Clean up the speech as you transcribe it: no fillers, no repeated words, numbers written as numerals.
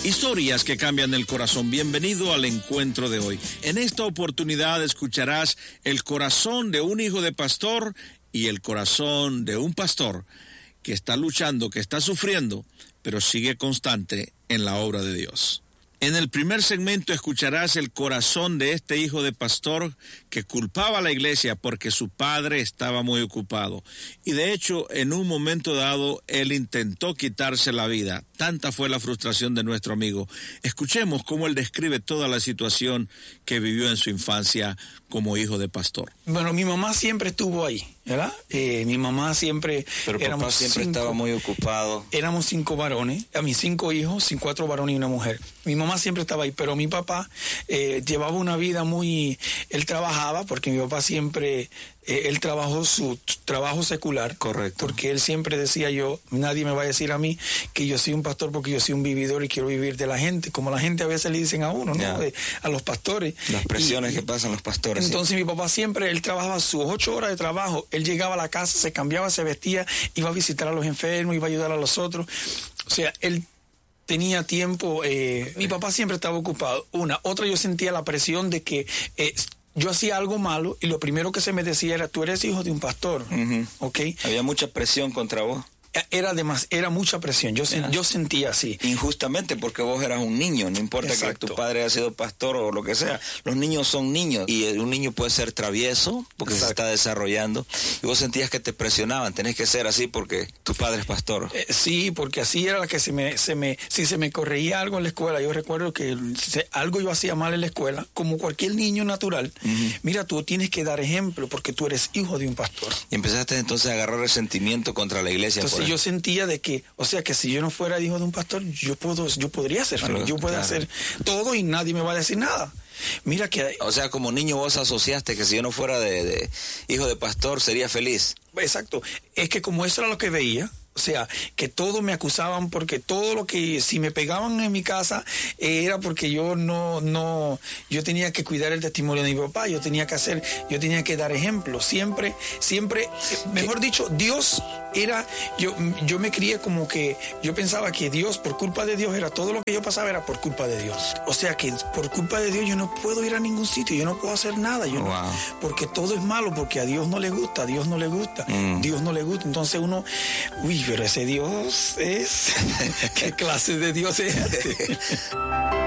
Historias que cambian el corazón. Bienvenido al encuentro de hoy. En esta oportunidad escucharás el corazón de un hijo de pastor y el corazón de un pastor que está luchando, que está sufriendo, pero sigue constante en la obra de Dios. En el primer segmento escucharás el corazón de este hijo de pastor que culpaba a la iglesia porque su padre estaba muy ocupado. Y de hecho, en un momento dado, él intentó quitarse la vida. Tanta fue la frustración de nuestro amigo. Escuchemos cómo él describe toda la situación que vivió en su infancia como hijo de pastor. Bueno, mi mamá siempre estuvo ahí, ¿verdad? Mi mamá siempre... Pero papá siempre estaba muy ocupado. Éramos 5 varones, a mis 5 hijos, 4 varones y una mujer. Mi mamá siempre estaba ahí, pero mi papá llevaba una vida muy... Él trabajaba, porque mi papá siempre... él trabajó su trabajo secular. Correcto. Porque él siempre decía nadie me va a decir a mí que yo soy un pastor porque yo soy un vividor y quiero vivir de la gente, como la gente a veces le dicen a uno, ¿no? A los pastores. Las presiones que pasan los pastores. Entonces mi papá siempre, él trabajaba sus 8 horas de trabajo, él llegaba a la casa, se cambiaba, se vestía, iba a visitar a los enfermos, iba a ayudar a los otros. O sea, él tenía tiempo, mi papá siempre estaba ocupado. Otra, yo sentía la presión de que... yo hacía algo malo y lo primero que se me decía era, tú eres hijo de un pastor, ¿ok? Había mucha presión contra vos. Era mucha presión, yo sentía así. Injustamente, porque vos eras un niño, no importa. Exacto. Que tu padre haya sido pastor o lo que sea, los niños son niños, y un niño puede ser travieso porque se está desarrollando, y vos sentías que te presionaban, tenés que ser así porque tu padre es pastor. Sí, porque así era la que si se me corregía algo en la escuela, yo recuerdo que algo yo hacía mal en la escuela, como cualquier niño natural, mira, tú tienes que dar ejemplo porque tú eres hijo de un pastor. Y empezaste entonces a agarrar resentimiento contra la iglesia. Entonces yo sentía de que, o sea, que si yo no fuera hijo de un pastor, yo podría ser feliz, yo puedo hacer todo y nadie me va a decir nada. Mira que... O sea, como niño vos asociaste que si yo no fuera de hijo de pastor, sería feliz. Exacto. Es que como eso era lo que veía, o sea, que todos me acusaban porque todo lo que, si me pegaban en mi casa, era porque yo yo tenía que cuidar el testimonio de mi papá, yo tenía que dar ejemplo. Siempre, mejor dicho, Dios era, yo me crié como que, yo pensaba que Dios, por culpa de Dios, era todo lo que yo pasaba era por culpa de Dios. O sea que por culpa de Dios yo no puedo ir a ningún sitio, yo no puedo hacer nada, porque todo es malo, porque a Dios no le gusta, Dios no le gusta. Entonces uno, pero ese Dios es... ¿Qué clase de Dios es este?